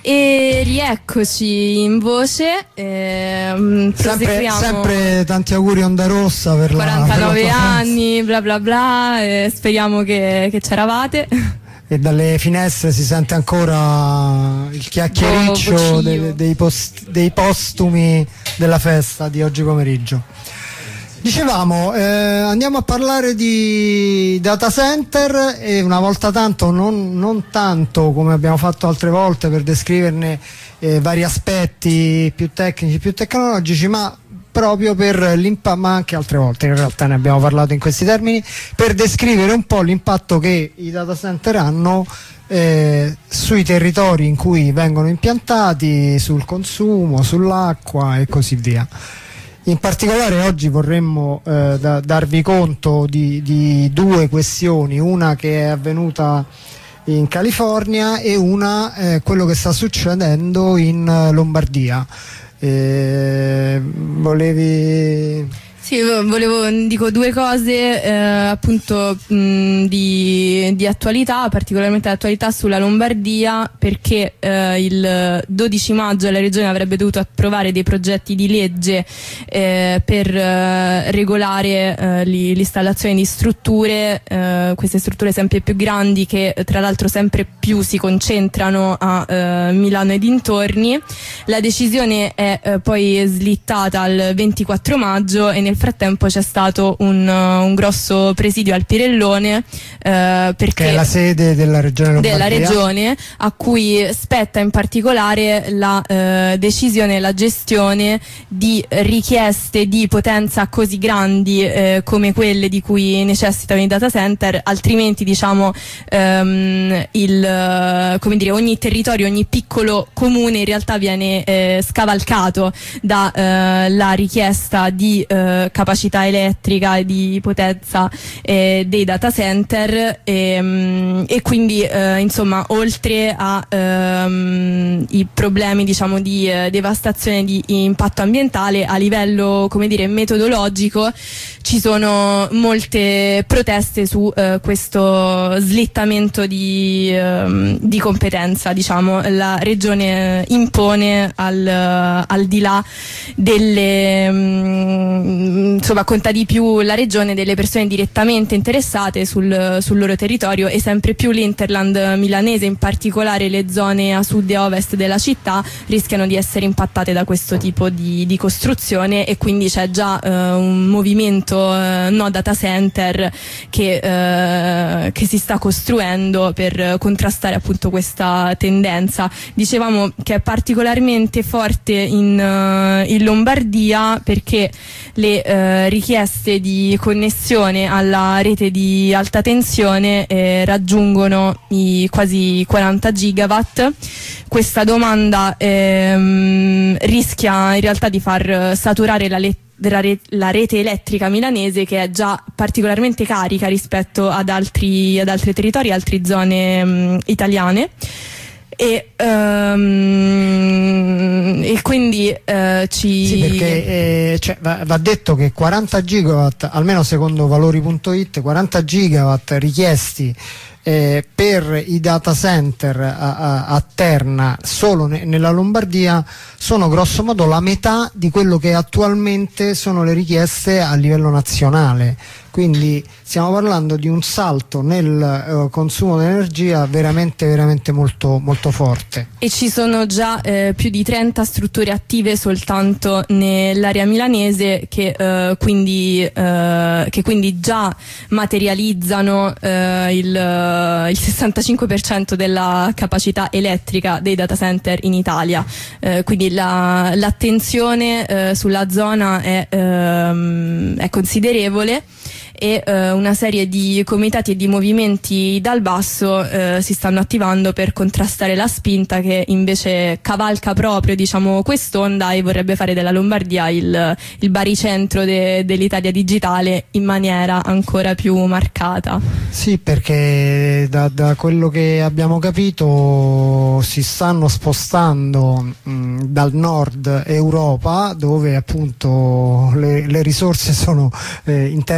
E rieccoci in voce. Sempre tanti auguri Onda Rossa per 49 per anni, bla bla bla. Speriamo che c'eravate. E dalle finestre si sente ancora il chiacchiericcio dei postumi della festa di oggi pomeriggio. Dicevamo, andiamo a parlare di data center, e una volta tanto, non tanto come abbiamo fatto altre volte per descriverne vari aspetti più tecnici, più tecnologici, ma proprio per l'impatto, ma anche altre volte in realtà ne abbiamo parlato in questi termini, per descrivere un po' l'impatto che i data center hanno sui territori in cui vengono impiantati, sul consumo, sull'acqua e così via. In particolare oggi vorremmo darvi conto di due questioni, una che è avvenuta in California e una quello che sta succedendo in Lombardia. Volevi... Sì, dico due cose appunto di attualità, particolarmente attualità sulla Lombardia, perché il 12 maggio la Regione avrebbe dovuto approvare dei progetti di legge per regolare l'installazione di strutture, queste strutture sempre più grandi che tra l'altro sempre più si concentrano a Milano e dintorni. La decisione è poi slittata al 24 maggio e nel frattempo c'è stato un grosso presidio al Pirellone, perché che è la sede della Regione Lombardia, della Regione, a cui spetta in particolare la decisione e la gestione di richieste di potenza così grandi come quelle di cui necessitano i data center, altrimenti diciamo come dire, ogni territorio, ogni piccolo comune in realtà viene scavalcato da la richiesta di capacità elettrica e di potenza dei data center, e quindi insomma, oltre a i problemi diciamo di devastazione, di impatto ambientale, a livello come dire metodologico ci sono molte proteste su questo slittamento di competenza. Diciamo, la Regione impone al di là delle insomma, conta di più la Regione delle persone direttamente interessate sul loro territorio, e sempre più l'interland milanese, in particolare le zone a sud e a ovest della città, rischiano di essere impattate da questo tipo di costruzione, e quindi c'è già un movimento no data center che si sta costruendo per contrastare appunto questa tendenza. Dicevamo che è particolarmente forte in Lombardia perché le richieste di connessione alla rete di alta tensione raggiungono i quasi 40 gigawatt. Questa domanda rischia in realtà di far saturare la rete elettrica milanese, che è già particolarmente carica rispetto ad altri territori, altre zone italiane. E quindi sì, perché cioè, va detto che 40 gigawatt, almeno secondo valori.it, 40 gigawatt richiesti per i data center a Terna solo nella Lombardia sono grosso modo la metà di quello che attualmente sono le richieste a livello nazionale. Quindi stiamo parlando di un salto nel consumo di energia veramente molto, molto forte. E ci sono già più di 30 strutture attive soltanto nell'area milanese che quindi già materializzano il 65% della capacità elettrica dei data center in Italia. Quindi l'attenzione sulla zona è considerevole, e una serie di comitati e di movimenti dal basso si stanno attivando per contrastare la spinta che invece cavalca proprio, diciamo, quest'onda e vorrebbe fare della Lombardia il baricentro dell'Italia digitale in maniera ancora più marcata. Sì, perché da quello che abbiamo capito si stanno spostando dal nord Europa, dove appunto le risorse sono in termini di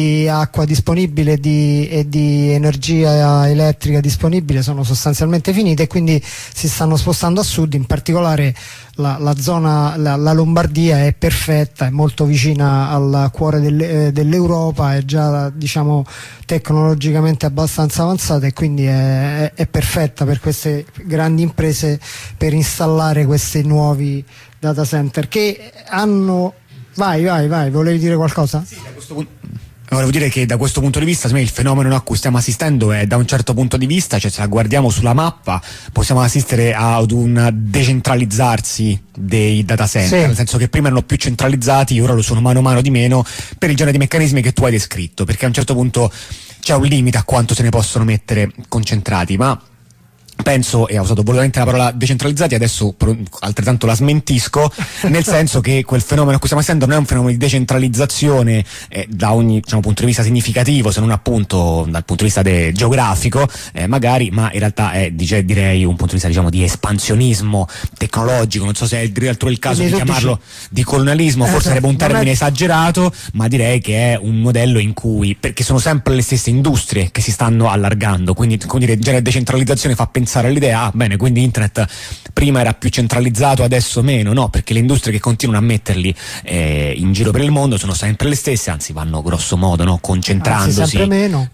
di acqua disponibile e di energia elettrica disponibile sono sostanzialmente finite, e quindi si stanno spostando a sud. In particolare la zona, la Lombardia è perfetta, è molto vicina al cuore dell'Europa, è già, diciamo, tecnologicamente abbastanza avanzata, e quindi è perfetta per queste grandi imprese per installare questi nuovi data center che hanno... Vai, volevi dire qualcosa? Sì, da questo punto... Volevo dire che da questo punto di vista, secondo me, il fenomeno a cui stiamo assistendo è, da un certo punto di vista, cioè se la guardiamo sulla mappa, possiamo assistere ad un decentralizzarsi dei data center, nel senso che prima erano più centralizzati, ora lo sono mano a mano di meno, per il genere di meccanismi che tu hai descritto, perché a un certo punto c'è un limite a quanto se ne possono mettere concentrati, ma penso, e ho usato volutamente la parola decentralizzati, adesso altrettanto la smentisco, nel senso che quel fenomeno a cui stiamo assistendo non è un fenomeno di decentralizzazione da ogni, diciamo, punto di vista significativo, se non appunto dal punto di vista geografico, magari, ma in realtà è, direi, un punto di vista, diciamo, di espansionismo tecnologico. Non so se è addirittura il caso di chiamarlo di colonialismo, forse sarebbe un termine esagerato, ma direi che è un modello in cui, perché sono sempre le stesse industrie che si stanno allargando, quindi come dire, in genere decentralizzazione fa pensare all'idea, bene, quindi internet prima era più centralizzato, adesso meno. No, perché le industrie che continuano a metterli in giro per il mondo sono sempre le stesse, anzi vanno grosso modo, no, concentrandosi, sempre meno.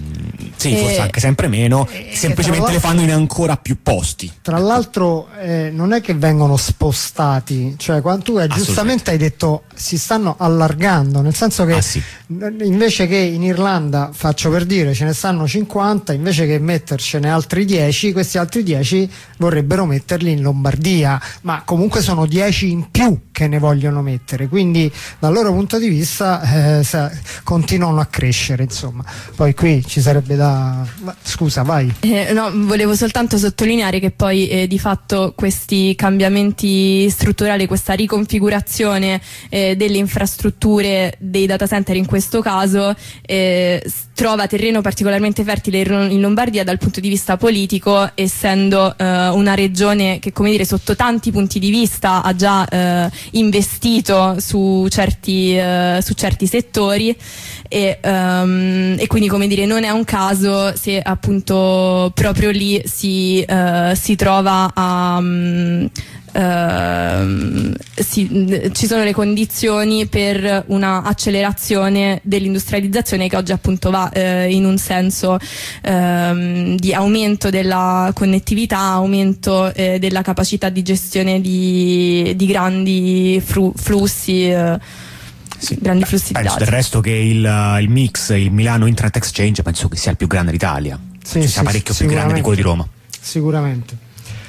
Sì, forse anche sempre meno, semplicemente le fanno in ancora più posti. Tra l'altro non è che vengono spostati, cioè quando tu giustamente hai detto si stanno allargando, nel senso che invece che in Irlanda, faccio per dire, ce ne stanno 50, invece che mettercene altri 10, questi altri 10 vorrebbero metterli in Lombardia, ma comunque sono 10 in più che ne vogliono mettere, quindi dal loro punto di vista continuano a crescere, insomma. Poi qui ci sarebbe da... Scusa, vai. No, volevo soltanto sottolineare che poi di fatto questi cambiamenti strutturali, questa riconfigurazione delle infrastrutture dei data center in questo caso trova terreno particolarmente fertile in Lombardia dal punto di vista politico, essendo una regione che, come dire, sotto tanti punti di vista ha già investito su certi settori, e quindi, come dire, non è un caso se appunto proprio lì si trova a ci sono le condizioni per una accelerazione dell'industrializzazione che oggi appunto va in un senso di aumento della connettività, aumento della capacità di gestione di grandi flussi. Grandi flussi di dati. Del resto che il mix, il Milano Internet Exchange, penso che sia il più grande d'Italia, sia parecchio più grande di quello di Roma. Sicuramente.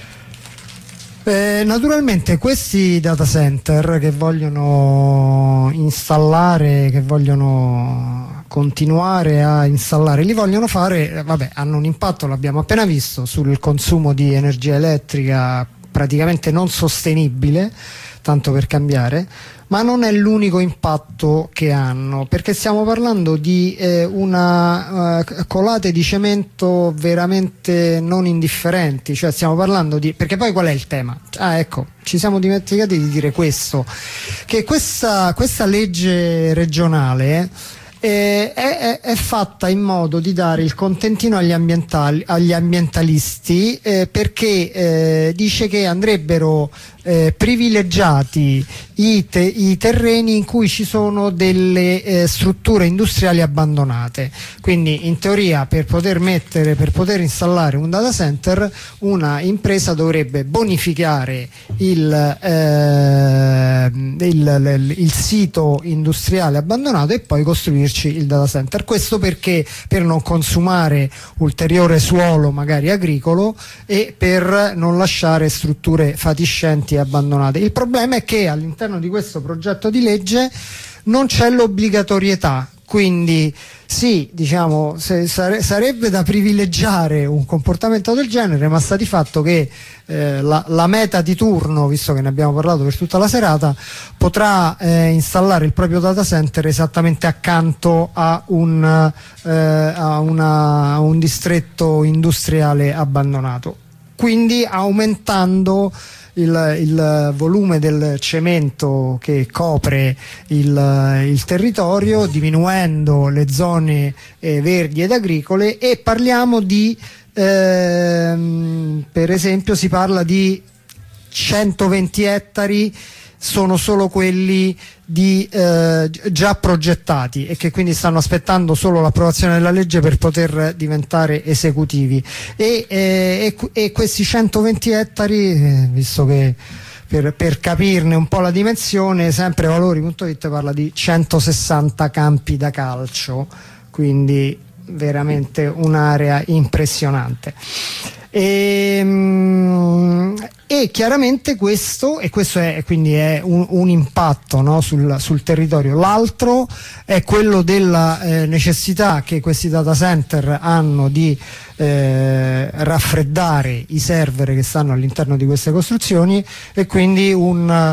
Naturalmente questi data center che vogliono installare, che vogliono continuare a installare, li vogliono fare, hanno un impatto, l'abbiamo appena visto, sul consumo di energia elettrica praticamente non sostenibile, tanto per cambiare, ma non è l'unico impatto che hanno, perché stiamo parlando di una colate di cemento veramente non indifferenti, cioè stiamo parlando di... perché poi qual è il tema? Ecco, ci siamo dimenticati di dire questo, che questa legge regionale è fatta in modo di dare il contentino agli ambientalisti, perché dice che andrebbero privilegiati i terreni in cui ci sono delle strutture industriali abbandonate. Quindi in teoria per poter installare un data center, una impresa dovrebbe bonificare il sito industriale abbandonato e poi costruirci il data center. Questo perché? Per non consumare ulteriore suolo magari agricolo e per non lasciare strutture fatiscenti abbandonate. Il problema è che all'interno di questo progetto di legge non c'è l'obbligatorietà, quindi sì, diciamo, sarebbe da privilegiare un comportamento del genere, ma sta di fatto che la meta di turno, visto che ne abbiamo parlato per tutta la serata, potrà installare il proprio data center esattamente accanto a un distretto industriale abbandonato. quindi aumentando il volume del cemento che copre il territorio, diminuendo le zone verdi ed agricole, e parliamo di per esempio si parla di 120 ettari, sono solo quelli già progettati e che quindi stanno aspettando solo l'approvazione della legge per poter diventare esecutivi, e questi 120 ettari, visto che per capirne un po' la dimensione, sempre valori.it parla di 160 campi da calcio, quindi veramente un'area impressionante. E chiaramente questo è quindi è un impatto, no, sul territorio. L'altro è quello della necessità che questi data center hanno di raffreddare i server che stanno all'interno di queste costruzioni, e quindi un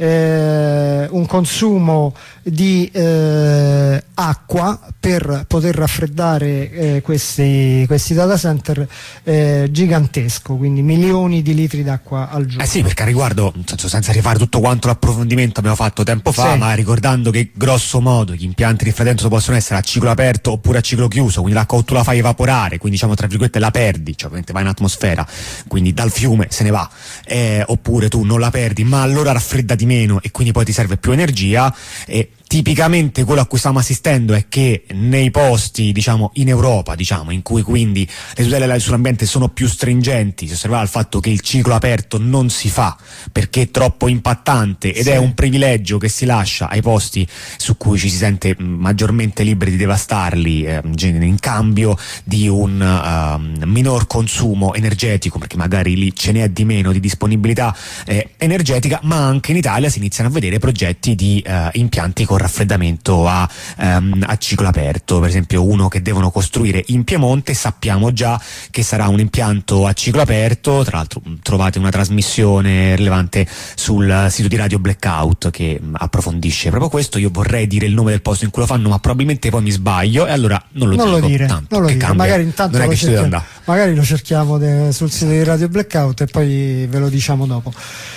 consumo di acqua per poter raffreddare questi data center gigantesco, quindi milioni di litri d'acqua al giorno. Sì, perché a riguardo, senza rifare tutto quanto l'approfondimento abbiamo fatto tempo fa, ma ricordando che grosso modo gli impianti di raffreddamento possono essere a ciclo aperto oppure a ciclo chiuso, quindi l'acqua tu la fai evaporare, quindi diciamo tra virgolette la perdi, cioè ovviamente va in atmosfera, quindi dal fiume se ne va, oppure tu non la perdi ma allora raffredda di meno e quindi poi ti serve più energia. E tipicamente quello a cui stiamo assistendo è che nei posti, diciamo, in Europa, diciamo, in cui quindi le tutele sull'ambiente sono più stringenti, si osserva il fatto che il ciclo aperto non si fa perché è troppo impattante ed è un privilegio che si lascia ai posti su cui ci si sente maggiormente liberi di devastarli in cambio di un minor consumo energetico, perché magari lì ce n'è di meno di disponibilità energetica. Ma anche in Italia si iniziano a vedere progetti di impianti con raffreddamento a ciclo aperto, per esempio uno che devono costruire in Piemonte. Sappiamo già che sarà un impianto a ciclo aperto, tra l'altro trovate una trasmissione rilevante sul sito di Radio Blackout che approfondisce proprio questo. Io vorrei dire il nome del posto in cui lo fanno, ma probabilmente poi mi sbaglio e allora non lo dico, tanto non lo che dire. cambia. Magari intanto magari lo cerchiamo sul sito di Radio Blackout e poi ve lo diciamo dopo.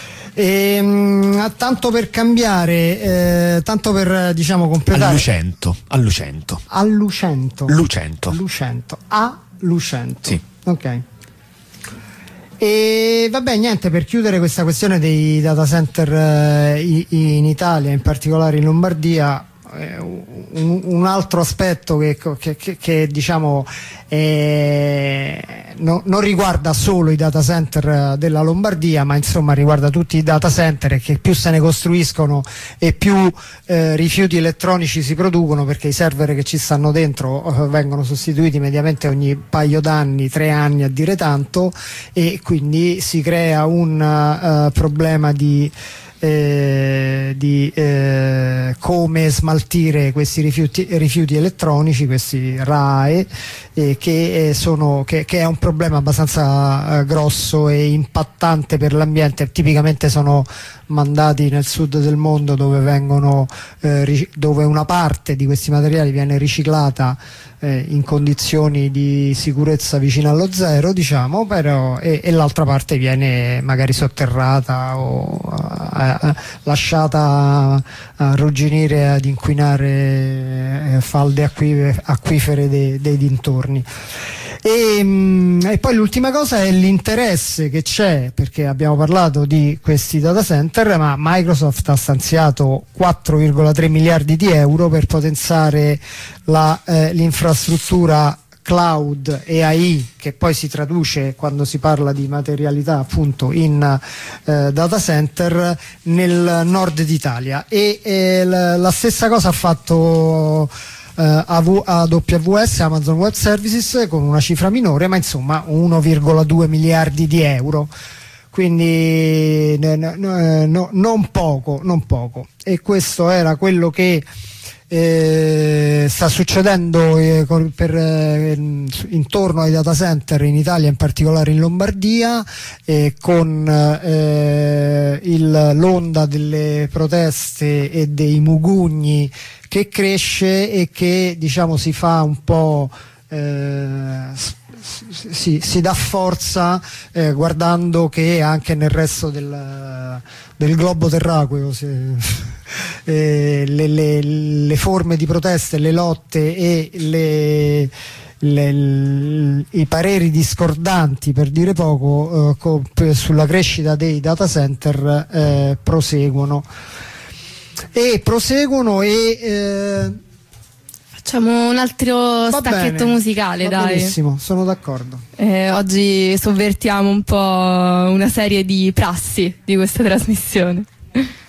Tanto per cambiare, tanto per diciamo completare. A Lucento. Sì. Ok. E vabbè, niente, per chiudere questa questione dei data center in Italia, in particolare in Lombardia, un altro aspetto che diciamo non riguarda solo i data center della Lombardia, ma insomma riguarda tutti i data center, e che più se ne costruiscono e più rifiuti elettronici si producono, perché i server che ci stanno dentro vengono sostituiti mediamente ogni paio d'anni, 3 anni a dire tanto, e quindi si crea un problema di come smaltire questi rifiuti elettronici, questi RAEE, che è un problema abbastanza grosso e impattante per l'ambiente. Tipicamente sono mandati nel sud del mondo, dove una parte di questi materiali viene riciclata in condizioni di sicurezza vicino allo zero, diciamo, però, e l'altra parte viene magari sotterrata o lasciata a arrugginire, ad inquinare falde acquifere dei dintorni. E poi l'ultima cosa è l'interesse che c'è, perché abbiamo parlato di questi data center, ma Microsoft ha stanziato 4,3 miliardi di euro per potenziare l'infrastruttura cloud e AI, che poi si traduce, quando si parla di materialità, appunto in data center nel nord d'Italia. E la stessa cosa ha fatto AWS, Amazon Web Services, con una cifra minore, ma insomma 1,2 miliardi di euro, quindi non poco. E questo era quello che sta succedendo intorno ai data center in Italia, in particolare in Lombardia, con l'onda delle proteste e dei mugugni che cresce e che, diciamo, si fa un po' si dà forza guardando che anche nel resto del globo terracqueo le forme di proteste, le lotte e i pareri discordanti, per dire poco, sulla crescita dei data center proseguono e facciamo un altro stacchetto musicale, dai. Benissimo, sono d'accordo. Oggi sovvertiamo un po' una serie di prassi di questa trasmissione.